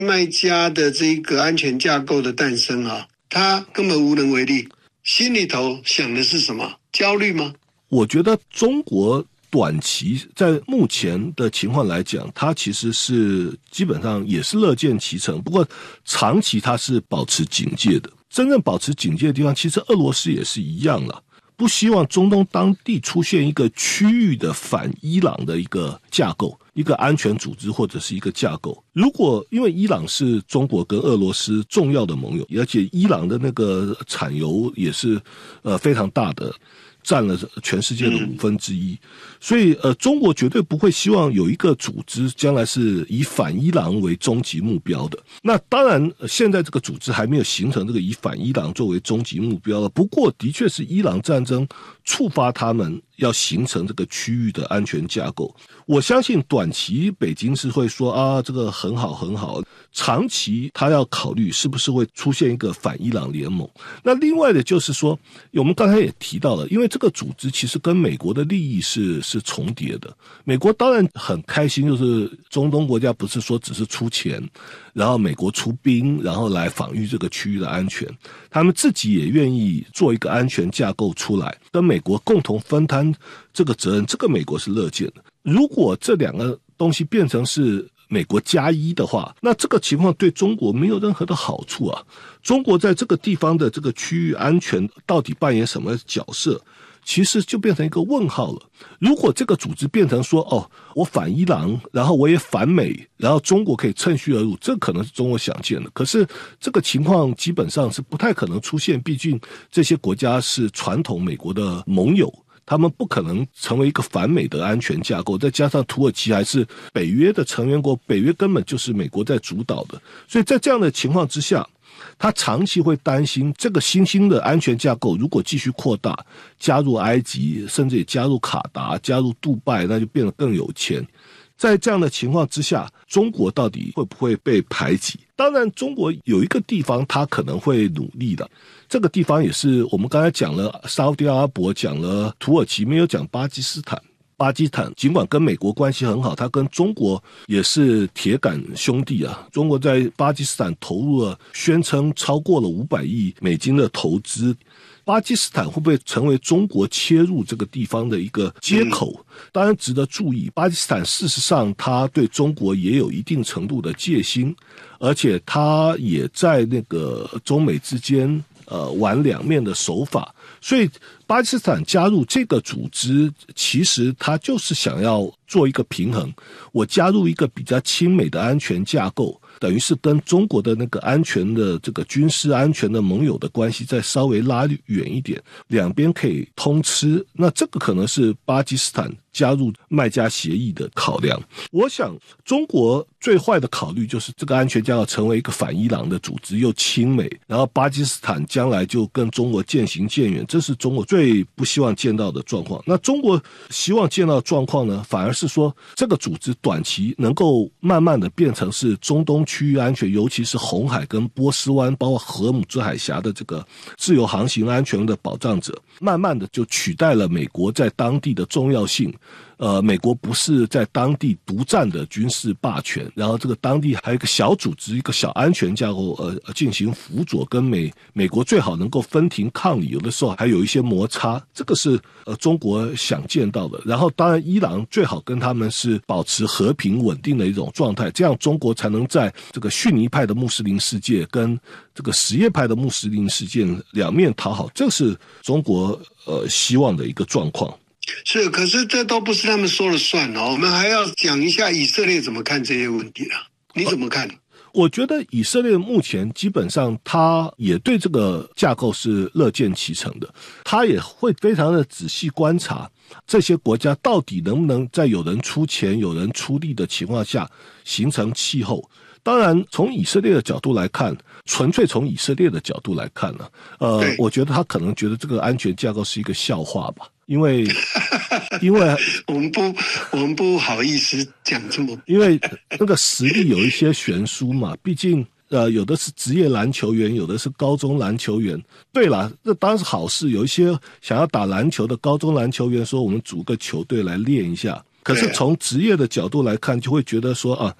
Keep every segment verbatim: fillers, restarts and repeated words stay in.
卖家的这个安全架构的诞生啊，他根本无能为力，心里头想的是什么？焦虑吗？ 我觉得中国短期在目前的情况来讲，它其实是基本上也是乐见其成，不过长期它是保持警戒的。真正保持警戒的地方，其实俄罗斯也是一样了，不希望中东当地出现一个区域的反伊朗的一个架构，一个安全组织或者是一个架构。如果因为伊朗是中国跟俄罗斯重要的盟友，而且伊朗的那个产油也是呃非常大的，占了全世界的五分之一，所以呃，中国绝对不会希望有一个组织将来是以反伊朗为终极目标的。那当然，现在这个组织还没有形成这个以反伊朗作为终极目标的。不过，的确是伊朗战争触发他们要形成这个区域的安全架构。我相信短期北京是会说啊，这个很好很好。长期他要考虑是不是会出现一个反伊朗联盟。那另外的就是说，我们刚才也提到了，因为这个组织其实跟美国的利益是是重叠的。美国当然很开心，就是中东国家不是说只是出钱，然后美国出兵，然后来防御这个区域的安全，他们自己也愿意做一个安全架构出来，跟美国共同分摊这个责任，这个美国是乐见的。如果这两个东西变成是美国加一的话，那这个情况对中国没有任何的好处啊。中国在这个地方的这个区域安全到底扮演什么角色，其实就变成一个问号了。如果这个组织变成说，哦，我反伊朗，然后我也反美，然后中国可以趁虚而入，这可能是中国想见的。可是这个情况基本上是不太可能出现，毕竟这些国家是传统美国的盟友，他们不可能成为一个反美的安全架构，再加上土耳其还是北约的成员国，北约根本就是美国在主导的，所以在这样的情况之下，他长期会担心这个新兴的安全架构如果继续扩大，加入埃及，甚至也加入卡达，加入杜拜，那就变得更有钱。在这样的情况之下，中国到底会不会被排挤？当然中国有一个地方它可能会努力的，这个地方也是我们刚才讲了沙烏地阿拉伯，讲了土耳其，没有讲巴基斯坦。巴基斯坦尽管跟美国关系很好，它跟中国也是铁杆兄弟啊。中国在巴基斯坦投入了宣称超过了五百亿美金的投资，巴基斯坦会不会成为中国切入这个地方的一个接口？当然值得注意，巴基斯坦事实上它对中国也有一定程度的戒心，而且它也在那个中美之间呃玩两面的手法，所以巴基斯坦加入这个组织，其实它就是想要做一个平衡。我加入一个比较亲美的安全架构，等于是跟中国的那个安全的这个军事安全的盟友的关系再稍微拉远一点，两边可以通吃。那这个可能是巴基斯坦加入麦加协议的考量。我想中国最坏的考虑就是这个安全架构成为一个反伊朗的组织，又亲美，然后巴基斯坦将来就跟中国渐行渐远，这是中国最不希望见到的状况。那中国希望见到的状况呢，反而是说这个组织短期能够慢慢的变成是中东区域安全，尤其是红海跟波斯湾包括荷姆兹海峡的这个自由航行安全的保障者，慢慢的就取代了美国在当地的重要性。呃，美国不是在当地独占的军事霸权，然后这个当地还有一个小组织，一个小安全架构，呃，进行辅佐，跟美美国最好能够分庭抗礼，有的时候还有一些摩擦，这个是呃中国想见到的。然后当然伊朗最好跟他们是保持和平稳定的一种状态，这样中国才能在这个逊尼派的穆斯林世界跟这个什叶派的穆斯林世界两面讨好，这是中国呃希望的一个状况。 是，可是这都不是他们说了算哦。我们还要讲一下以色列怎么看这些问题啊？你怎么看？ 我觉得以色列目前基本上他也对这个架构是乐见其成的，他也会非常的仔细观察这些国家到底能不能在有人出钱有人出力的情况下形成气候。当然从以色列的角度来看，纯粹从以色列的角度来看呢、啊，呃，我觉得他可能觉得这个安全架构是一个笑话吧，因为因为我们不我们不好意思讲这么， 因为那个实力有一些悬殊嘛，毕竟呃有的是职业篮球员，有的是高中篮球员。对啦，这当然是好事，有一些想要打篮球的高中篮球员说我们组个球队来练一下，可是从职业的角度来看，就会觉得说啊。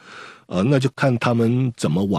呃，那就看他们怎么玩。